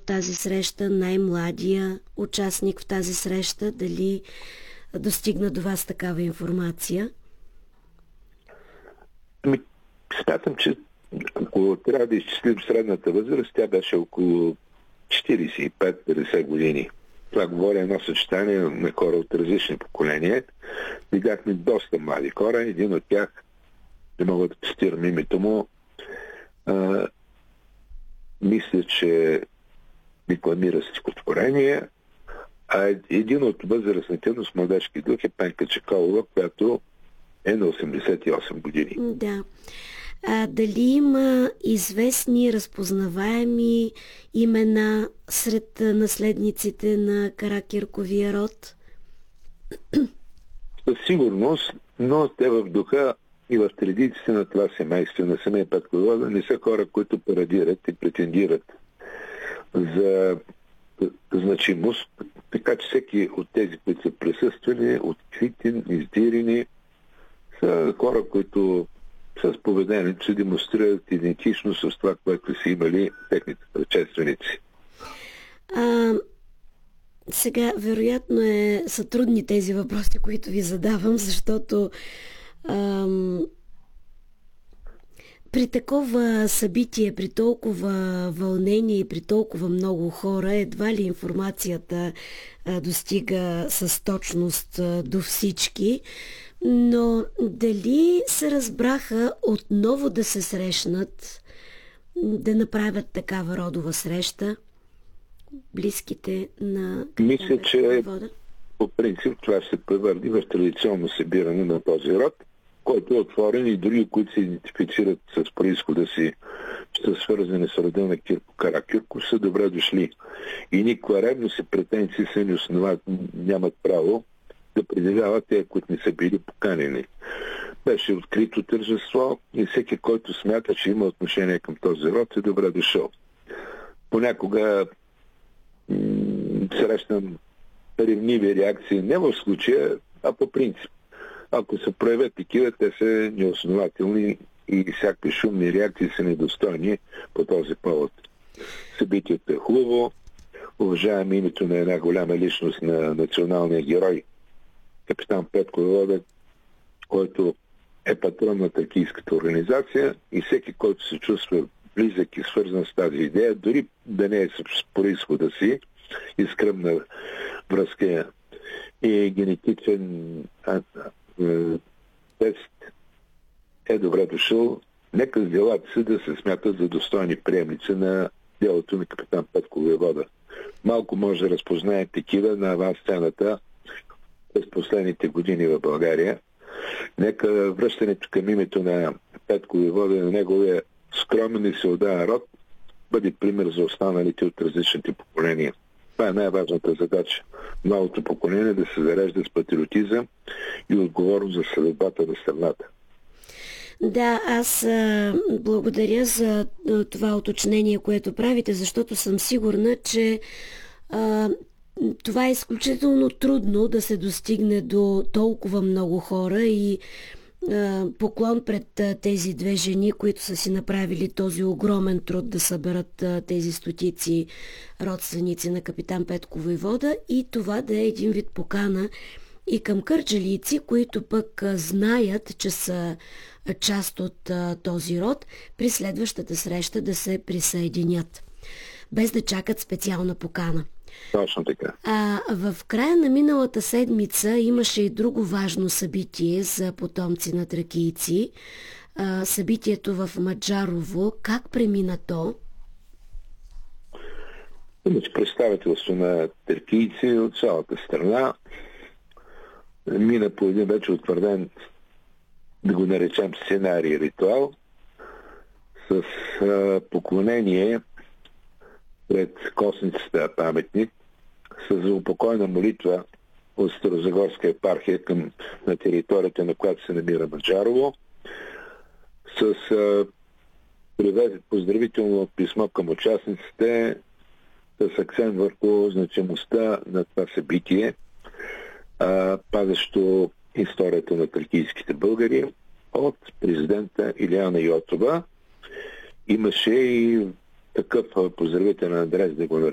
тази среща, най-младия участник в тази среща? Дали достигна до вас такава информация? Смятам, че ако трябва да изчислим средната възраст, тя беше около 45-50 години. Това говоря едно съчетание на хора от различни поколения. Видяхме доста млади хора. Един от тях, не мога да цитирам името му, мисля, че декламира стихотворение, а един от възрастните, но с младежки дух е Пенка Чакалова, която е на 88 години. Да. Дали има известни, разпознаваеми имена сред наследниците на Каракирковия род? Със сигурност, но те в духа и в традициите на това семейство, на семей Петко Войвода, не са хора, които парадират и претендират за значимост. Така че всеки от тези, които са присъствали, открити, издирени, са хора, които с поведението се демонстрират идентично с това, което са имали техните предшественици. Сега, вероятно са трудни тези въпроси, които ви задавам, защото при такова събитие, при толкова вълнение и при толкова много хора, едва ли информацията достига с точност до всички. Но дали се разбраха отново да се срещнат, да направят такава родова среща, близките на Мисля, че по принцип това ще се превърне в традиционно събиране на този род, който е отворен и други, които се идентифицират с произхода си, че са свързани с рода на Кирко Каракирков, са добре дошли. И никаква ревност и претенции се не основат, нямат право да предявяват те, които не са били поканени. Беше открито тържество и всеки, който смята, че има отношение към този род, е добре дошъл. Понякога срещам ревниви реакции, не в случая, а по принцип. Ако се проявят такива, те са неоснователни и всякакви шумни реакции са недостойни по този повод. Събитието е хубаво. Уважаваме името на една голяма личност на националния герой, капитан Петко Войвода, който е патрон на тракийската организация, и всеки, който се чувства близък и свързан с тази идея, дори да не е с произхода си и скръмна връзка и генетичен тест, е добре дошъл. Нека с делата си да се смятат за достойни приемници на делото на капитан Петко Войвода. Малко може да разпознаем такива на авансцената през последните години в България. Нека връщането към името на Петко Войвода, на неговия скромен и всеотдаен род, бъде пример за останалите от различните поколения. Това е най-важната задача. Новото поколение да се зарежда с патриотизъм и отговорност за съдбата на страната. Да, аз благодаря за това уточнение, което правите, защото съм сигурна, че това е изключително трудно да се достигне до толкова много хора и поклон пред тези две жени, които са си направили този огромен труд да съберат тези стотици родственици на капитан Петко Войвода, и това да е един вид покана и към кърджалийци, които пък знаят, че са част от този род, при следващата среща да се присъединят, без да чакат специална покана. Точно така. В края на миналата седмица имаше и друго важно събитие за потомци на тракийци. Събитието в Маджарово. Как премина то? Имаше представителство на тракийци от цялата страна. Мина по един вече утвърден, да го наречем, сценарий, ритуал, с поклонение пред костницата паметник, с упокойна молитва от Старозагорска епархия на територията, на която се намира Маджарово, с поздравително писмо към участниците, с акцент върху значимостта на това събитие, пазащо историята на тракийските българи, от президента Илияна Йотова. Имаше и такъв поздравителен адрес, да го